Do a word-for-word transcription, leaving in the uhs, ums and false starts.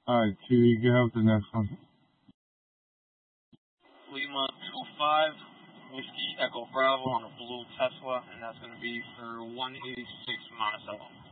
Alright, Q, you can have the next one. Lima two five, Whiskey Echo Bravo on a blue Tesla, and that's going to be for one eighty-six Monticello.